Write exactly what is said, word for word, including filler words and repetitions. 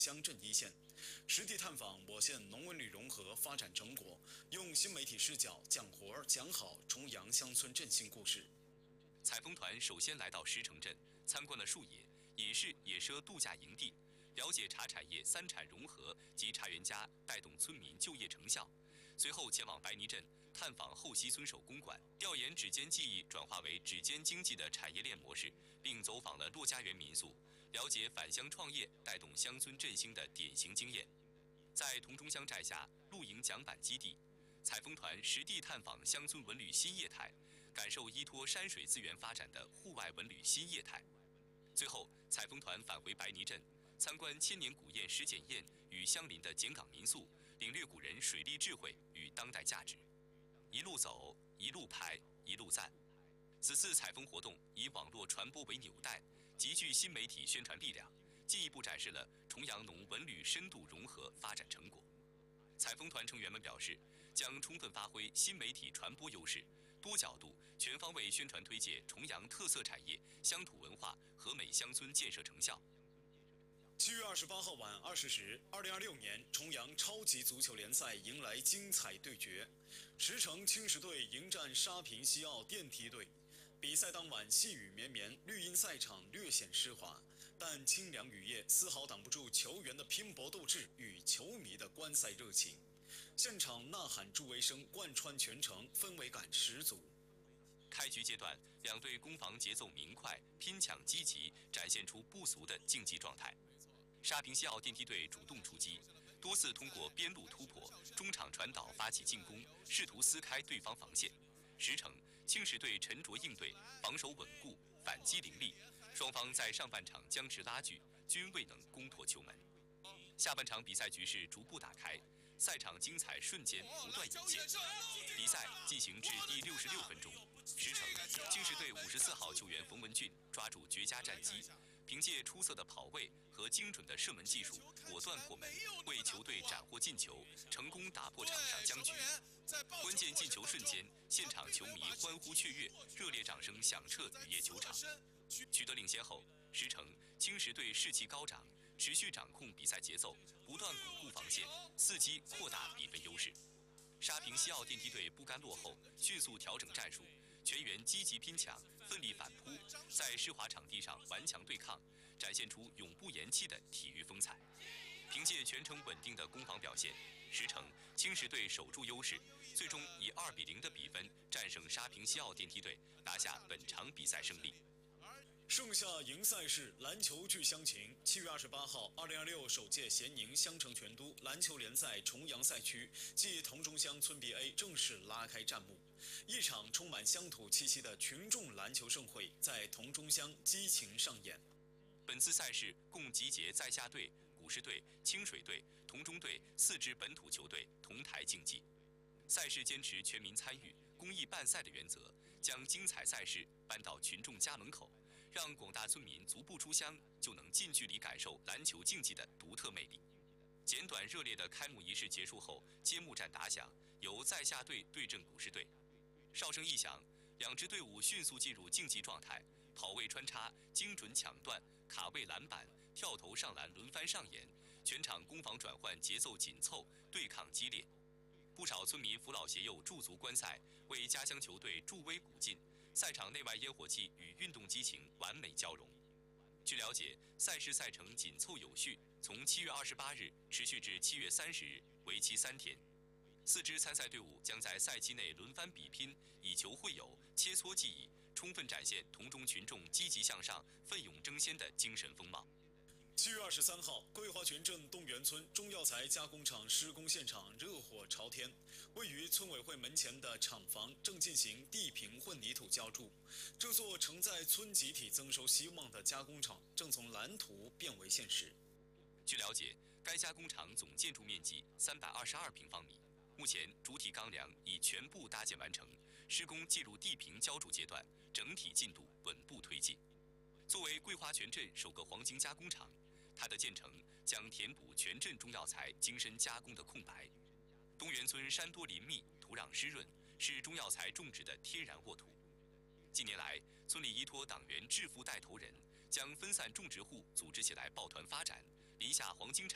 乡镇一线，实地探访我县农文旅融合发展成果，用新媒体视角讲活儿讲好重阳乡村振兴故事。 采风团首先来到石城镇，参观了树野、野市、野奢度假营地，了解茶产业三产融合及茶园家带动村民就业成效。随后前往白泥镇探访后溪村手工馆，调研指尖技艺转化为指尖经济的产业链模式，并走访了骆家园民宿，了解返乡创业带动乡村振兴的典型经验。在桐中乡寨下露营讲板基地，采风团实地探访乡村文旅新业态，感受依托山水资源发展的户外文旅新业态。最后，采风团返回白泥镇，参观千年古堰石检堰与相邻的简岗民宿，领略古人水利智慧与当代价值。一路走，一路拍，一路赞。此次采风活动以网络传播为纽带，极具新媒体宣传力量，进一步展示了重阳农文旅深度融合发展成果。采风团成员们表示，将充分发挥新媒体传播优势，多角度、全方位宣传推介重阳特色产业、乡土文化和美乡村建设成效。 七月二十八号晚二十时，二零二六年重阳超级足球联赛迎来精彩对决，石城青石队迎战沙坪西奥电梯队。比赛当晚细雨绵绵，绿茵赛场略显湿滑，但清凉雨夜丝毫挡不住球员的拼搏斗志与球迷的观赛热情。现场呐喊助威声贯穿全程，氛围感十足。 开局阶段，两队攻防节奏明快，拼抢积极，展现出不俗的竞技状态。沙坪西奥电梯队主动出击，多次通过边路突破、中场传导发起进攻，试图撕开对方防线。石城青石队沉着应对，防守稳固，反击凌厉，双方在上半场僵持拉锯，均未能攻破球门。下半场比赛局势逐步打开，赛场精彩瞬间不断涌现。比赛进行至第六十六分钟，石城青石队五十四号球员冯文俊抓住绝佳战机，凭借出色的跑位和精准的射门技术，果断过门，为球队斩获进球，成功打破场上僵局。关键进球瞬间，现场球迷欢呼雀跃，热烈掌声响彻雨夜球场。取得领先后，石城青石队士气高涨，持续掌控比赛节奏，不断巩固防线，伺机扩大比分优势。沙坪西奥电梯队不甘落后，迅速调整战术，全员积极拼抢，奋力反扑，在湿滑场地上顽强对抗，展现出永不言弃的体育风采。凭借全程稳定的攻防表现，石城青石队守住优势，最终以二比零的比分战胜沙坪西奥电梯队，拿下本场比赛胜利。 盛夏迎赛事，篮球聚乡情。七月二十八号，二零二六首届咸宁乡城全都篮球联赛重阳赛区暨桐中乡村 B A 正式拉开战幕，一场充满乡土气息的群众篮球盛会在桐中乡激情上演。 本次赛事共集结在下队、古石队、清水队、桐中队四支本土球队同台竞技。赛事坚持全民参与、公益办赛的原则，将精彩赛事搬到群众家门口，让广大村民足不出乡就能近距离感受篮球竞技的独特魅力。简短热烈的开幕仪式结束后，揭幕战打响，由在下队对阵古石队。哨声一响，两支队伍迅速进入竞技状态，跑位穿插、精准抢断、卡位篮板、跳投上篮轮番上演，全场攻防转换节奏紧凑，对抗激烈。不少村民扶老携幼驻足观赛，为家乡球队助威鼓劲。赛场内外烟火气与运动激情完美交融。据了解，赛事赛程紧凑有序，从七月二十八日持续至七月三十日，为期三天。四支参赛队伍将在赛期内轮番比拼，以球会友，切磋技艺，充分展现桐中群众积极向上、奋勇争先的精神风貌。 七月二十三号，桂花泉镇东源村中药材加工厂施工现场热火朝天，位于村委会门前的厂房正进行地平混凝土浇筑。这座承载村集体增收希望的加工厂正从蓝图变为现实。 据了解，该加工厂总建筑面积三百二十二平方米，目前主体钢梁已全部搭建完成，施工进入地平浇筑阶段，整体进度稳步推进。作为桂花泉镇首个黄金加工厂，它的建成将填补全镇中药材精深加工的空白。东源村山多林密，土壤湿润，是中药材种植的天然沃土。近年来，村里依托党员致富带头人，将分散种植户组织起来抱团发展，临下黄金产